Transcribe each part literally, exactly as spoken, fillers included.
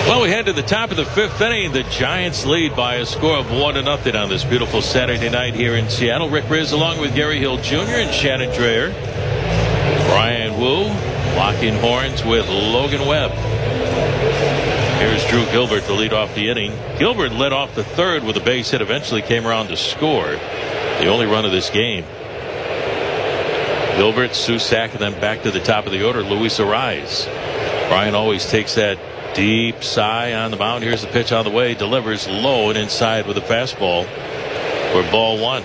Well, we head to the top of the fifth inning. The Giants lead by a score of one to nothing on this beautiful Saturday night here in Seattle. Rick Riz along with Gary Hill Junior and Shannon Dreher. Brian Wu locking horns with Logan Webb. Here's Drew Gilbert to lead off the inning. Gilbert led off the third with a base hit. Eventually came around to score the only run of this game. Gilbert, Susac, and then back to the top of the order, Luis Arraez. Brian always takes that deep sigh on the mound. Here's the pitch on the way. Delivers low and inside with a fastball for ball one.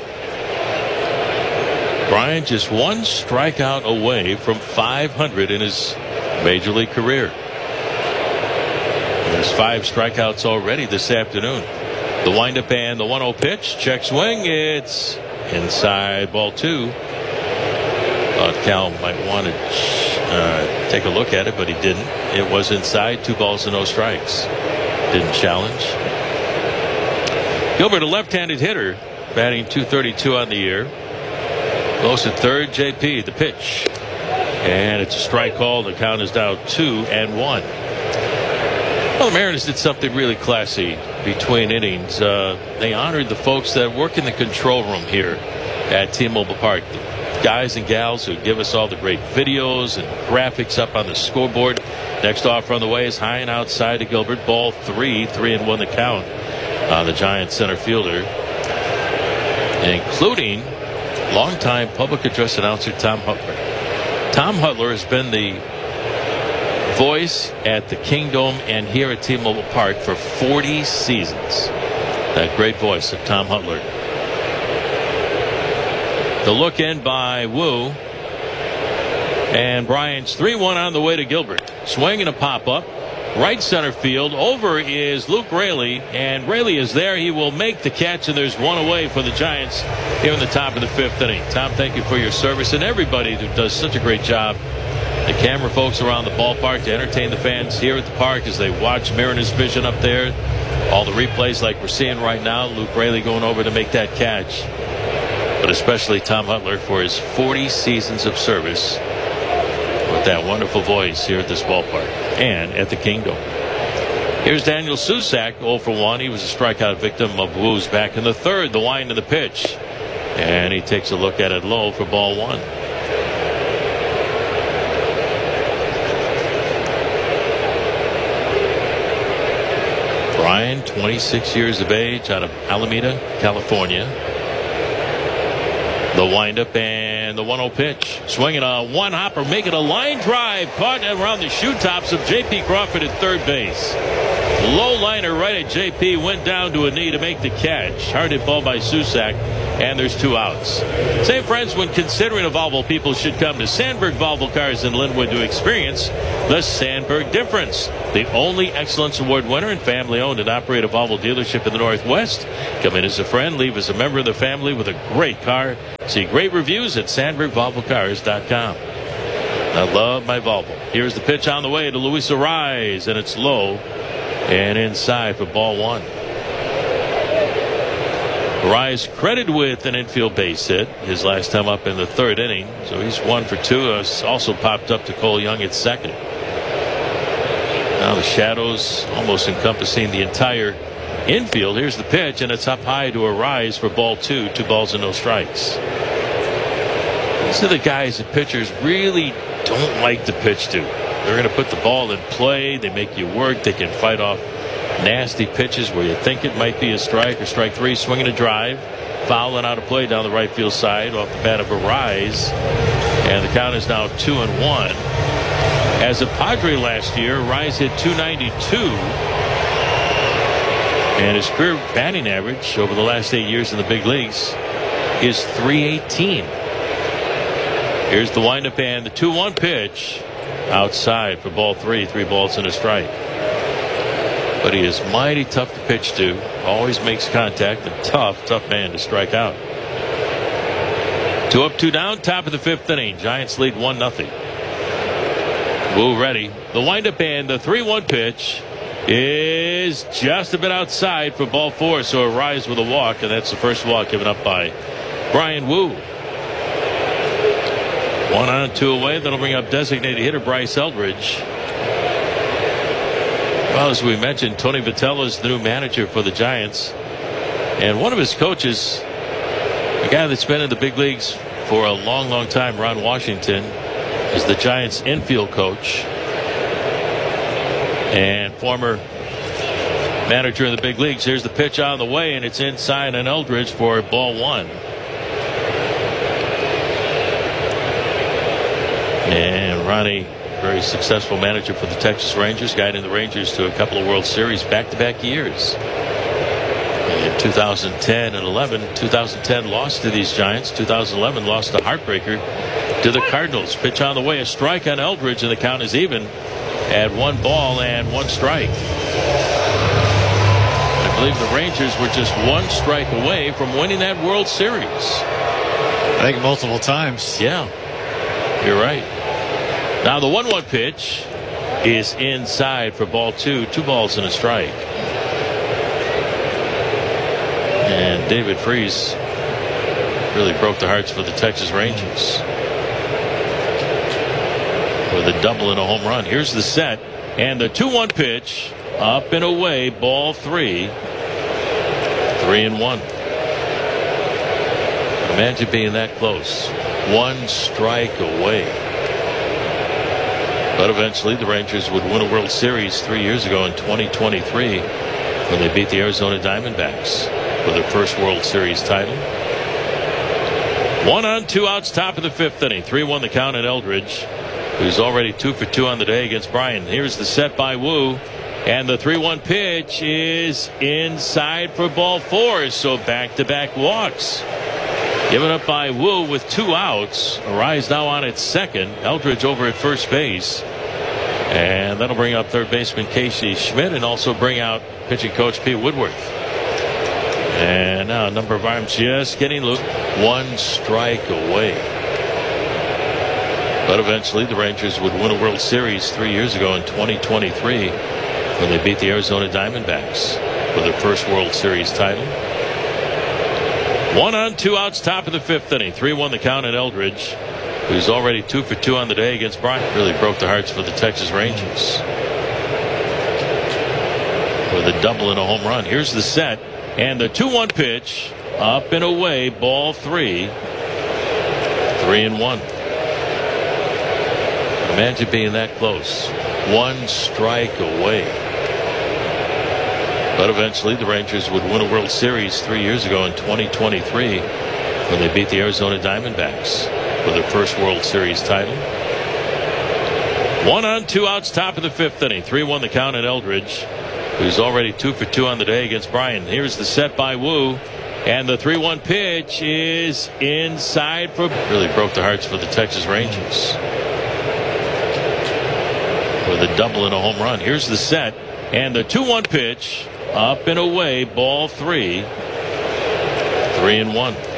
Brian just one strikeout away from five hundred in his major league career. There's five strikeouts already this afternoon. The windup and the one oh pitch. Check swing. It's inside, ball two. Thought Cal might want to uh, take a look at it, but he didn't. It was inside, two balls and no strikes. Didn't challenge. Gilbert, a left-handed hitter, batting two thirty-two on the year. Close at third, J P, the pitch. And it's a strike call. The count is now two and one. Well, the Mariners did something really classy between innings. Uh, they honored the folks that work in the control room here at T-Mobile Park. The guys and gals who give us all the great videos and graphics up on the scoreboard. Next offer on the way is high and outside to Gilbert. Ball three, three and one the count on the Giants center fielder, including longtime public address announcer Tom Hutler. Tom Hutler has been the voice at the Kingdome and here at T-Mobile Park for forty seasons. That great voice of Tom Hutler. The look in by Wu. And Brian's three one on the way to Gilbert. Swing and a pop-up. Right center field. Over is Luke Raley. And Raley is there. He will make the catch. And there's one away for the Giants here in the top of the fifth inning. Tom, thank you for your service. And everybody who does such a great job. The camera folks around the ballpark to entertain the fans here at the park as they watch Mariners Vision up there. All the replays like we're seeing right now. Luke Raley going over to make that catch. But especially Tom Hutler for his forty seasons of service with that wonderful voice here at this ballpark and at the Kingdome. Here's Daniel Susac, oh for one. He was a strikeout victim of Wu's back in the third. The wind of the pitch. And he takes a look at it low for ball one. Brian, twenty-six years of age, out of Alameda, California. The windup and the one oh pitch. Swinging a one hopper, making a line drive. Caught around the shoe tops of J P Crawford at third base. Low liner right at J P. Went down to a knee to make the catch. Hard hit ball by Susac. And there's two outs. Say, friends, when considering a Volvo, people should come to Sandberg Volvo Cars in Linwood to experience the Sandberg difference. The only Excellence Award winner and family-owned and operated Volvo dealership in the Northwest. Come in as a friend, leave as a member of the family with a great car. See great reviews at Sandberg Volvo Cars dot com. I love my Volvo. Here's the pitch on the way to Luis Arraez, and it's low and inside for ball one. Arraez credited with an infield base hit his last time up in the third inning, so he's one for two. It's also popped up to Cole Young at second. Now the shadows almost encompassing the entire infield. Here's the pitch, and it's up high to Arraez for ball two. Two balls and no strikes. These are the guys that pitchers really don't like to pitch to. They're going to put the ball in play. They make you work. They can fight off nasty pitches where you think it might be a strike or strike three. Swinging a drive, fouling out of play down the right field side off the bat of Arraez, and the count is now two and one. As a Padre last year, Arraez hit two ninety-two, and his career batting average over the last eight years in the big leagues is three eighteen. Here's the windup and the two one pitch outside for ball three. Three balls and a strike. But he is mighty tough to pitch to. Always makes contact. A tough, tough man to strike out. Two up, two down. Top of the fifth inning. Giants lead one nothing. Wu ready. The windup and the three one pitch is just a bit outside for ball four. So Arraez with a walk, and that's the first walk given up by Brian Wu. One on, two away. That'll bring up designated hitter Bryce Eldridge. Well, as we mentioned, Tony Vitello is the new manager for the Giants. And one of his coaches, a guy that's been in the big leagues for a long, long time, Ron Washington, is the Giants infield coach. And former manager in the big leagues. Here's the pitch on the way, and it's inside on Eldridge for ball one. And Ronnie, very successful manager for the Texas Rangers, guiding the Rangers to a couple of World Series back-to-back years. In two thousand ten and eleven, two thousand ten lost to these Giants. two thousand eleven lost a heartbreaker to the Cardinals. Pitch on the way, a strike on Eldridge, and the count is even at one ball and one strike. I believe the Rangers were just one strike away from winning that World Series. I think multiple times. Yeah, you're right. Now the one one pitch is inside for ball two. Two balls and a strike. And David Freese really broke the hearts for the Texas Rangers with a double and a home run. Here's the set, and the two one pitch up and away, ball three. Three and one. Imagine being that close. One strike away. But eventually the Rangers would win a World Series three years ago in twenty twenty-three when they beat the Arizona Diamondbacks for their first World Series title. One on, two outs, top of the fifth inning. three one the count at Eldridge, who's already two for two on the day against Bryan. Here's the set by Wu, and the three one pitch is inside for ball four. So back-to-back walks given up by Wu with two outs. Arise now on its second. Eldridge over at first base, and that'll bring up third baseman Casey Schmidt and also bring out pitching coach Pete Woodworth. And now a number of arms just getting loose. One strike away. But eventually the Rangers would win a World Series three years ago in twenty twenty-three when they beat the Arizona Diamondbacks for their first World Series title. One on, two outs, top of the fifth inning. three one the count at Eldridge, who's already two for two on the day against Bryan. Really broke the hearts for the Texas Rangers with a double and a home run. Here's the set, and the two one pitch up and away, ball three. Three and one. Imagine being that close. One strike away. But eventually the Rangers would win a World Series three years ago in twenty twenty-three when they beat the Arizona Diamondbacks for their first World Series title. One on, two outs, top of the fifth inning. three one the count at Eldridge, who's already two for two on the day against Bryan. Here's the set by Wu, and the three one pitch is inside for... Really broke the hearts for the Texas Rangers with a double and a home run. Here's the set, and the two one pitch up and away, ball three. Three and one.